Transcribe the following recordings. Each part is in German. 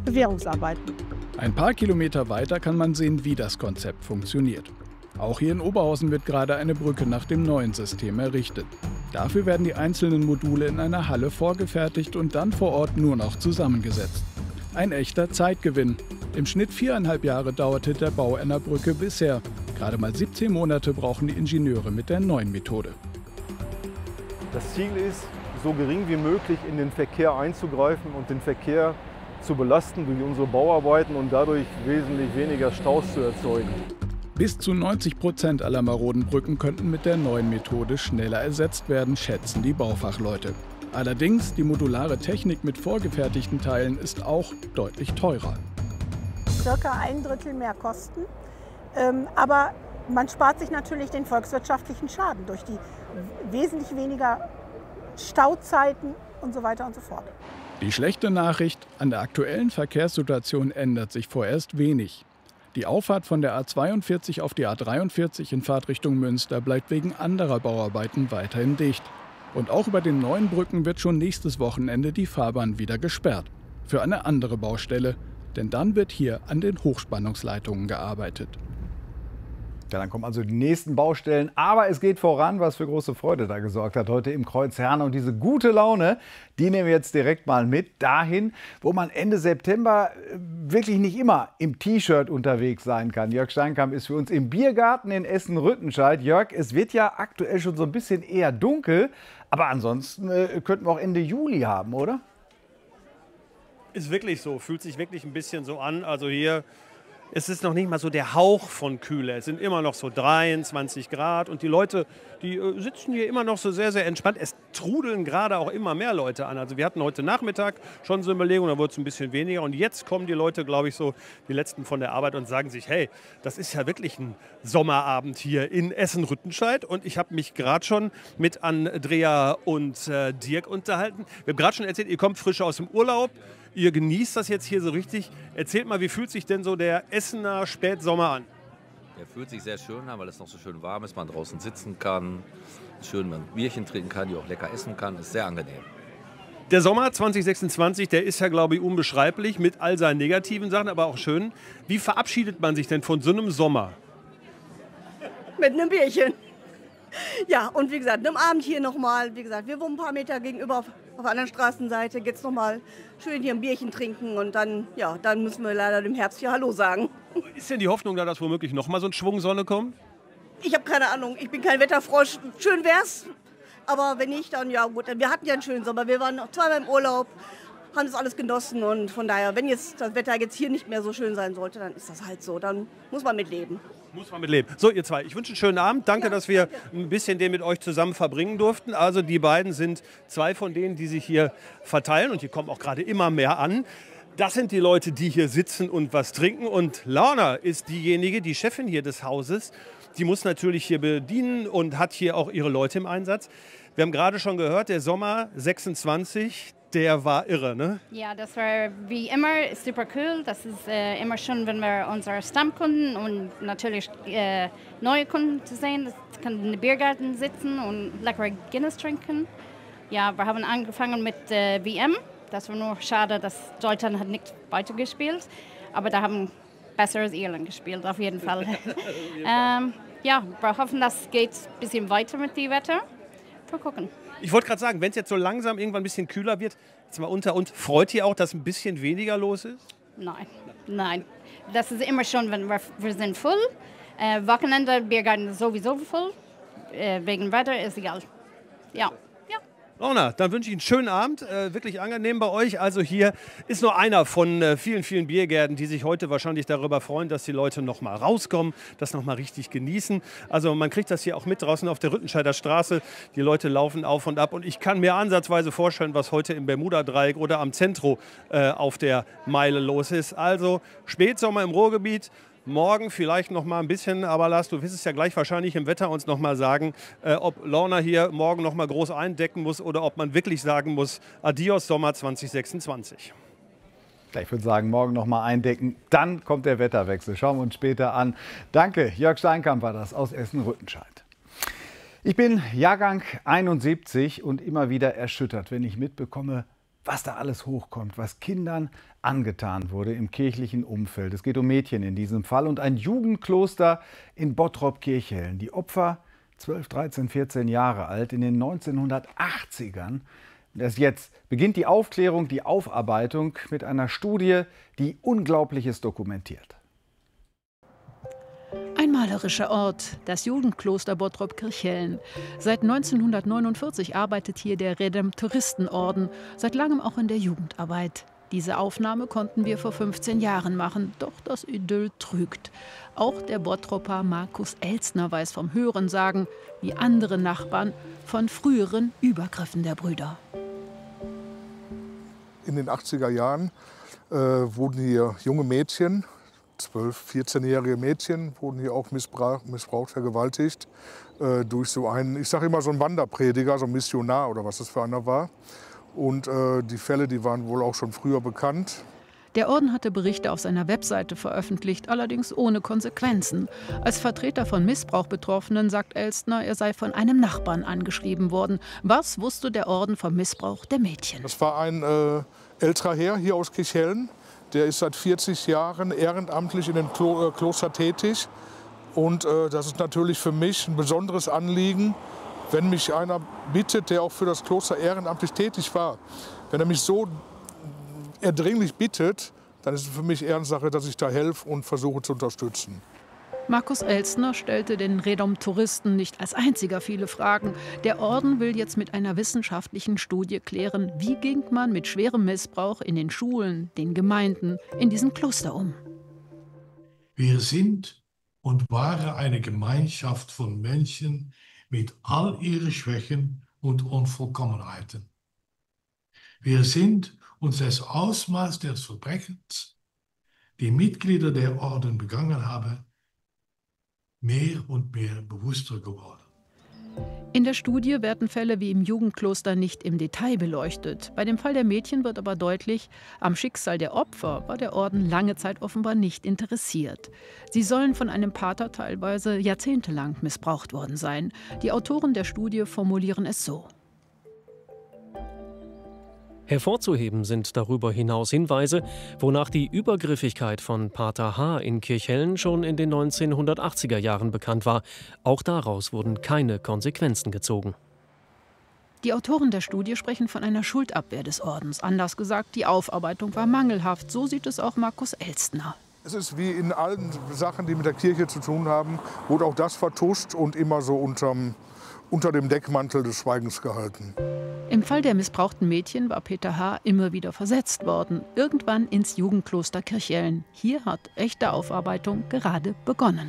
Bewährungsarbeiten. Ein paar Kilometer weiter kann man sehen, wie das Konzept funktioniert. Auch hier in Oberhausen wird gerade eine Brücke nach dem neuen System errichtet. Dafür werden die einzelnen Module in einer Halle vorgefertigt und dann vor Ort nur noch zusammengesetzt. Ein echter Zeitgewinn. Im Schnitt 4,5 Jahre dauerte der Bau einer Brücke bisher. Gerade mal 17 Monate brauchen die Ingenieure mit der neuen Methode. Das Ziel ist, so gering wie möglich in den Verkehr einzugreifen und den Verkehr zu belasten durch unsere Bauarbeiten und dadurch wesentlich weniger Staus zu erzeugen. Bis zu 90% aller maroden Brücken könnten mit der neuen Methode schneller ersetzt werden, schätzen die Baufachleute. Allerdings, die modulare Technik mit vorgefertigten Teilen ist auch deutlich teurer. Circa 1/3 mehr Kosten, aber man spart sich natürlich den volkswirtschaftlichen Schaden durch die wesentlich weniger Stauzeiten und so weiter und so fort. Die schlechte Nachricht: An der aktuellen Verkehrssituation ändert sich vorerst wenig. Die Auffahrt von der A42 auf die A43 in Fahrtrichtung Münster bleibt wegen anderer Bauarbeiten weiterhin dicht. Und auch über den neuen Brücken wird schon nächstes Wochenende die Fahrbahn wieder gesperrt. Für eine andere Baustelle, denn dann wird hier an den Hochspannungsleitungen gearbeitet. Ja, dann kommen also die nächsten Baustellen, aber es geht voran, was für große Freude da gesorgt hat heute im Kreuz Herne. Und diese gute Laune, die nehmen wir jetzt direkt mal mit dahin, wo man Ende September wirklich nicht immer im T-Shirt unterwegs sein kann. Jörg Steinkamp ist für uns im Biergarten in Essen-Rüttenscheid. Jörg, es wird ja aktuell schon so ein bisschen eher dunkel, aber ansonsten könnten wir auch Ende Juli haben, oder? Ist wirklich so, fühlt sich wirklich ein bisschen so an. Also hier ist es noch nicht mal so der Hauch von Kühle. Es sind immer noch so 23 Grad und die Leute, die sitzen hier immer noch so sehr, sehr entspannt. Es trudeln gerade auch immer mehr Leute an. Also wir hatten heute Nachmittag schon so eine Überlegung, da wurde es ein bisschen weniger. Und jetzt kommen die Leute, glaube ich, so die letzten von der Arbeit und sagen sich, hey, das ist ja wirklich ein Sommerabend hier in Essen-Rüttenscheid. Und ich habe mich gerade schon mit Andrea und Dirk unterhalten. Wir haben gerade schon erzählt, ihr kommt frisch aus dem Urlaub. Ihr genießt das jetzt hier so richtig. Erzählt mal, wie fühlt sich denn so der Essener Spätsommer an? Der fühlt sich sehr schön an, weil es noch so schön warm ist, man draußen sitzen kann, schön ein Bierchen trinken kann, die auch lecker essen kann. Ist sehr angenehm. Der Sommer 2026, der ist ja, glaube ich, unbeschreiblich mit all seinen negativen Sachen, aber auch schön. Wie verabschiedet man sich denn von so einem Sommer? Mit einem Bierchen. Ja, und wie gesagt, einem Abend hier nochmal, wie gesagt, wir wohnen ein paar Meter gegenüber auf der anderen Straßenseite, geht's nochmal schön hier ein Bierchen trinken und dann, ja, dann müssen wir leider im Herbst hier Hallo sagen. Ist denn die Hoffnung da, dass womöglich nochmal so ein Schwung Sonne kommt? Ich habe keine Ahnung, ich bin kein Wetterfrosch, schön wär's, aber wenn nicht, dann ja gut. Wir hatten ja einen schönen Sommer, wir waren noch zweimal im Urlaub, haben das alles genossen und von daher, wenn jetzt das Wetter jetzt hier nicht mehr so schön sein sollte, dann ist das halt so, dann muss man mitleben. Muss man mitleben. So, ihr zwei, ich wünsche einen schönen Abend. Danke, dass wir ein bisschen den mit euch zusammen verbringen durften. Also die beiden sind zwei von denen, die sich hier verteilen und die kommen auch gerade immer mehr an. Das sind die Leute, die hier sitzen und was trinken. Und Lorna ist diejenige, die Chefin hier des Hauses. Die muss natürlich hier bedienen und hat hier auch ihre Leute im Einsatz. Wir haben gerade schon gehört, der Sommer 26, der war irre, ne? Ja, das war wie immer super cool. Das ist immer schön, wenn wir unsere Stammkunden und natürlich neue Kunden zu sehen. Das können im Biergarten sitzen und leckere Guinness trinken. Ja, wir haben angefangen mit WM. Das war nur schade, dass Deutschland hat nicht weitergespielt. Aber da haben besser als Irland gespielt, auf jeden Fall. Ja, wir hoffen, das geht ein bisschen weiter mit dem Wetter. Mal gucken. Ich wollte gerade sagen, wenn es jetzt so langsam irgendwann ein bisschen kühler wird, jetzt mal unter uns, freut ihr auch, dass ein bisschen weniger los ist? Nein, nein. Das ist immer schon, wenn wir sind voll. Wochenende, Biergarten ist sowieso voll. Wegen Wetter ist egal. Ja. Lorna, dann wünsche ich einen schönen Abend, wirklich angenehm bei euch. Also hier ist nur einer von vielen, vielen Biergärten, die sich heute wahrscheinlich darüber freuen, dass die Leute noch mal rauskommen, das noch mal richtig genießen. Also man kriegt das hier auch mit draußen auf der Rüttenscheider Straße. Die Leute laufen auf und ab und ich kann mir ansatzweise vorstellen, was heute im Bermuda-Dreieck oder am Zentro auf der Meile los ist. Also Spätsommer im Ruhrgebiet. Morgen vielleicht noch mal ein bisschen, aber Lars, du wirst es ja gleich wahrscheinlich im Wetter uns noch mal sagen, ob Lorna hier morgen noch mal groß eindecken muss oder ob man wirklich sagen muss, Adios Sommer 2026. Ich würde sagen, morgen noch mal eindecken, dann kommt der Wetterwechsel. Schauen wir uns später an. Danke, Jörg Steinkamp war das aus Essen-Rüttenscheid. Ich bin Jahrgang 71 und immer wieder erschüttert, wenn ich mitbekomme, was da alles hochkommt, was Kindern angetan wurde im kirchlichen Umfeld. Es geht um Mädchen in diesem Fall und ein Jugendkloster in Bottrop-Kirchhellen. Die Opfer 12, 13, 14 Jahre alt in den 1980ern. Erst jetzt beginnt die Aufklärung, die Aufarbeitung mit einer Studie, die Unglaubliches dokumentiert. Ein malerischer Ort, das Jugendkloster Bottrop-Kirchhellen. Seit 1949 arbeitet hier der Redemptoristenorden, seit langem auch in der Jugendarbeit. Diese Aufnahme konnten wir vor 15 Jahren machen, doch das Idyll trügt. Auch der Bottroper Markus Elstner weiß vom Hörensagen, wie andere Nachbarn, von früheren Übergriffen der Brüder. In den 80er Jahren wurden hier junge Mädchen, 12-, 14-jährige Mädchen, wurden hier auch missbraucht, vergewaltigt durch so einen, ich sage immer so einen Wanderprediger, so ein Missionar oder was das für einer war. Und die Fälle, die waren wohl auch schon früher bekannt. Der Orden hatte Berichte auf seiner Webseite veröffentlicht, allerdings ohne Konsequenzen. Als Vertreter von Missbrauch-Betroffenen sagt Elstner, er sei von einem Nachbarn angeschrieben worden. Was wusste der Orden vom Missbrauch der Mädchen? Das war ein älterer Herr hier aus Kirchhellen. Der ist seit 40 Jahren ehrenamtlich in dem Kloster tätig. Und das ist natürlich für mich ein besonderes Anliegen, wenn mich einer bittet, der auch für das Kloster ehrenamtlich tätig war. Wenn er mich so erdringlich bittet, dann ist es für mich Ehrensache, dass ich da helfe und versuche zu unterstützen. Markus Elstner stellte den Redemptoristen nicht als einziger viele Fragen. Der Orden will jetzt mit einer wissenschaftlichen Studie klären, wie ging man mit schwerem Missbrauch in den Schulen, den Gemeinden, in diesem Kloster um. Wir sind und waren eine Gemeinschaft von Menschen mit all ihren Schwächen und Unvollkommenheiten. Wir sind uns des Ausmaß des Verbrechens, die Mitglieder der Orden begangen haben, mehr und mehr bewusster geworden. In der Studie werden Fälle wie im Jugendkloster nicht im Detail beleuchtet. Bei dem Fall der Mädchen wird aber deutlich, am Schicksal der Opfer war der Orden lange Zeit offenbar nicht interessiert. Sie sollen von einem Pater teilweise jahrzehntelang missbraucht worden sein. Die Autoren der Studie formulieren es so. Hervorzuheben sind darüber hinaus Hinweise, wonach die Übergriffigkeit von Pater H. in Kirchhellen schon in den 1980er Jahren bekannt war. Auch daraus wurden keine Konsequenzen gezogen. Die Autoren der Studie sprechen von einer Schuldabwehr des Ordens. Anders gesagt, die Aufarbeitung war mangelhaft. So sieht es auch Markus Elstner. Es ist wie in allen Sachen, die mit der Kirche zu tun haben, wurde auch das vertuscht und immer so unter dem Deckmantel des Schweigens gehalten. Im Fall der missbrauchten Mädchen war Peter H. immer wieder versetzt worden, irgendwann ins Jugendkloster Kirchhellen. Hier hat echte Aufarbeitung gerade begonnen.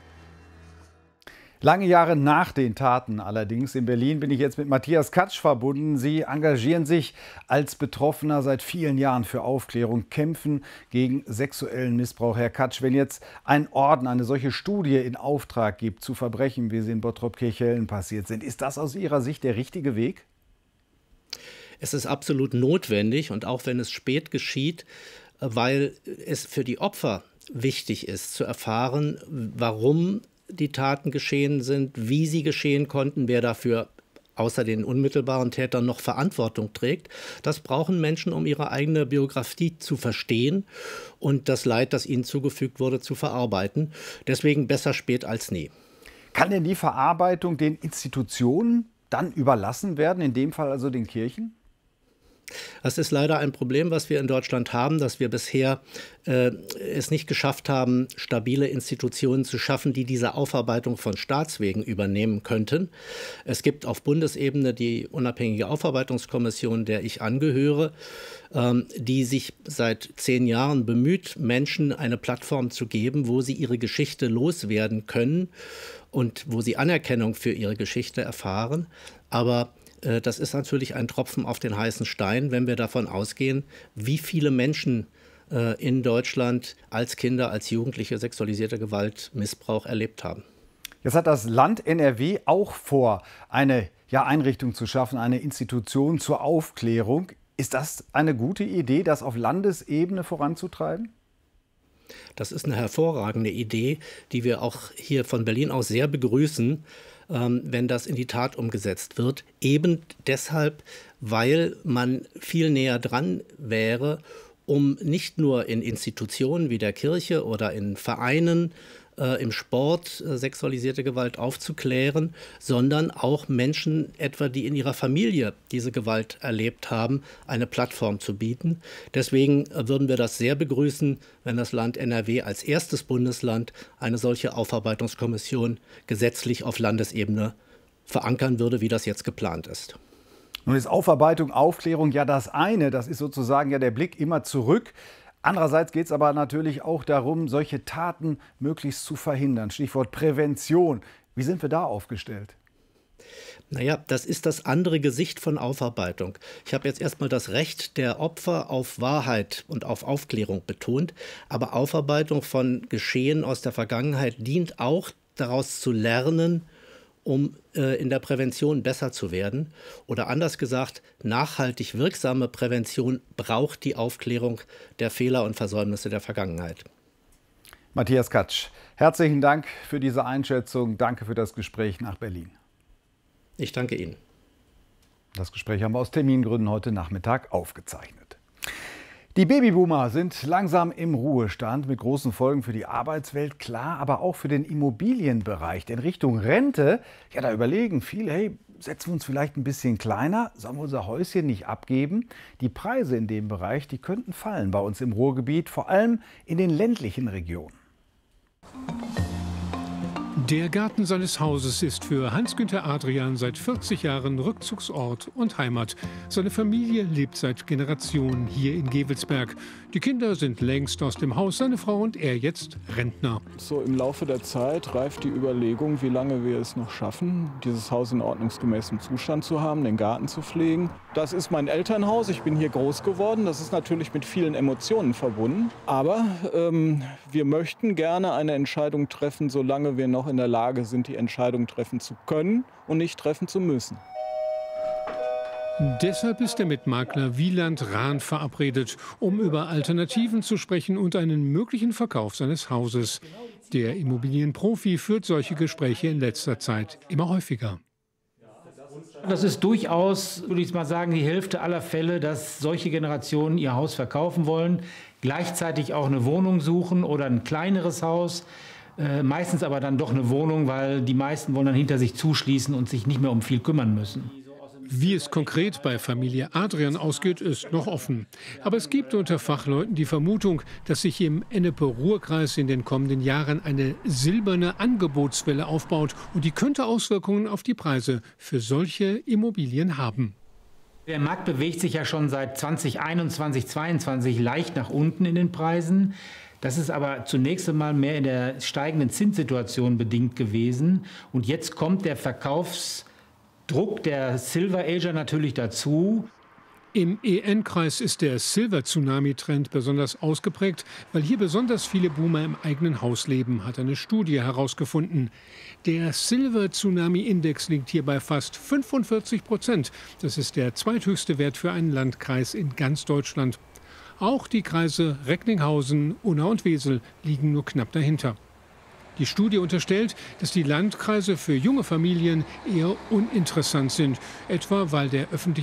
Lange Jahre nach den Taten allerdings in Berlin bin ich jetzt mit Matthias Katsch verbunden. Sie engagieren sich als Betroffener seit vielen Jahren für Aufklärung, kämpfen gegen sexuellen Missbrauch. Herr Katsch, wenn jetzt ein Orden eine solche Studie in Auftrag gibt zu Verbrechen, wie sie in Bottrop-Kirchhellen passiert sind, ist das aus Ihrer Sicht der richtige Weg? Es ist absolut notwendig und auch wenn es spät geschieht, weil es für die Opfer wichtig ist zu erfahren, warum die Taten geschehen sind, wie sie geschehen konnten, wer dafür außer den unmittelbaren Tätern noch Verantwortung trägt. Das brauchen Menschen, um ihre eigene Biografie zu verstehen und das Leid, das ihnen zugefügt wurde, zu verarbeiten. Deswegen besser spät als nie. Kann denn die Verarbeitung den Institutionen dann überlassen werden, in dem Fall also den Kirchen? Das ist leider ein Problem, was wir in Deutschland haben, dass wir bisher es nicht geschafft haben, stabile Institutionen zu schaffen, die diese Aufarbeitung von Staatswegen übernehmen könnten. Es gibt auf Bundesebene die unabhängige Aufarbeitungskommission, der ich angehöre, die sich seit 10 Jahren bemüht, Menschen eine Plattform zu geben, wo sie ihre Geschichte loswerden können und wo sie Anerkennung für ihre Geschichte erfahren. Aber das ist natürlich ein Tropfen auf den heißen Stein, wenn wir davon ausgehen, wie viele Menschen in Deutschland als Kinder, als Jugendliche sexualisierte Gewalt, Missbrauch erlebt haben. Jetzt hat das Land NRW auch vor, eine Einrichtung zu schaffen, eine Institution zur Aufklärung. Ist das eine gute Idee, das auf Landesebene voranzutreiben? Das ist eine hervorragende Idee, die wir auch hier von Berlin aus sehr begrüßen. wenn das in die Tat umgesetzt wird. Eben deshalb, weil man viel näher dran wäre, um nicht nur in Institutionen wie der Kirche oder in Vereinen, im Sport sexualisierte Gewalt aufzuklären, sondern auch Menschen, etwa die in ihrer Familie diese Gewalt erlebt haben, eine Plattform zu bieten. Deswegen würden wir das sehr begrüßen, wenn das Land NRW als erstes Bundesland eine solche Aufarbeitungskommission gesetzlich auf Landesebene verankern würde, wie das jetzt geplant ist. Nun ist Aufarbeitung, Aufklärung ja das eine, das ist sozusagen ja der Blick immer zurück. Andererseits geht es aber natürlich auch darum, solche Taten möglichst zu verhindern. Stichwort Prävention. Wie sind wir da aufgestellt? Naja, das ist das andere Gesicht von Aufarbeitung. Ich habe jetzt erstmal das Recht der Opfer auf Wahrheit und auf Aufklärung betont. Aber Aufarbeitung von Geschehen aus der Vergangenheit dient auch daraus zu lernen, um in der Prävention besser zu werden. Oder anders gesagt, nachhaltig wirksame Prävention braucht die Aufklärung der Fehler und Versäumnisse der Vergangenheit. Matthias Katsch, herzlichen Dank für diese Einschätzung. Danke für das Gespräch nach Berlin. Ich danke Ihnen. Das Gespräch haben wir aus Termingründen heute Nachmittag aufgezeichnet. Die Babyboomer sind langsam im Ruhestand mit großen Folgen für die Arbeitswelt, klar, aber auch für den Immobilienbereich. Denn Richtung Rente, ja, da überlegen viele, hey, setzen wir uns vielleicht ein bisschen kleiner, sollen wir unser Häuschen nicht abgeben? Die Preise in dem Bereich, die könnten fallen bei uns im Ruhrgebiet, vor allem in den ländlichen Regionen. Der Garten seines Hauses ist für Hans-Günther Adrian seit 40 Jahren Rückzugsort und Heimat. Seine Familie lebt seit Generationen hier in Gevelsberg. Die Kinder sind längst aus dem Haus, seine Frau und er jetzt Rentner. So im Laufe der Zeit reift die Überlegung, wie lange wir es noch schaffen, dieses Haus in ordnungsgemäßem Zustand zu haben, den Garten zu pflegen. Das ist mein Elternhaus, ich bin hier groß geworden. Das ist natürlich mit vielen Emotionen verbunden. Aber wir möchten gerne eine Entscheidung treffen, solange wir noch in der Lage sind, die Entscheidung treffen zu können und nicht treffen zu müssen. Deshalb ist er mit Makler Wieland Rahn verabredet, um über Alternativen zu sprechen und einen möglichen Verkauf seines Hauses. Der Immobilienprofi führt solche Gespräche in letzter Zeit immer häufiger. Das ist durchaus, würde ich mal sagen, die Hälfte aller Fälle, dass solche Generationen ihr Haus verkaufen wollen, gleichzeitig auch eine Wohnung suchen oder ein kleineres Haus. Meistens aber dann doch eine Wohnung, weil die meisten wollen dann hinter sich zuschließen und sich nicht mehr um viel kümmern müssen. Wie es konkret bei Familie Adrian ausgeht, ist noch offen. Aber es gibt unter Fachleuten die Vermutung, dass sich im Ennepe-Ruhr-Kreis in den kommenden Jahren eine silberne Angebotswelle aufbaut. Und die könnte Auswirkungen auf die Preise für solche Immobilien haben. Der Markt bewegt sich ja schon seit 2021, 2022 leicht nach unten in den Preisen. Das ist aber zunächst einmal mehr in der steigenden Zinssituation bedingt gewesen. Und jetzt kommt der Verkaufsdruck der Silver Ager natürlich dazu. Im EN-Kreis ist der Silver-Tsunami-Trend besonders ausgeprägt, weil hier besonders viele Boomer im eigenen Haus leben, hat eine Studie herausgefunden. Der Silver-Tsunami-Index liegt hier bei fast 45%. Das ist der zweithöchste Wert für einen Landkreis in ganz Deutschland. Auch die Kreise Recklinghausen, Unna und Wesel liegen nur knapp dahinter. Die Studie unterstellt, dass die Landkreise für junge Familien eher uninteressant sind, etwa weil der öffentliche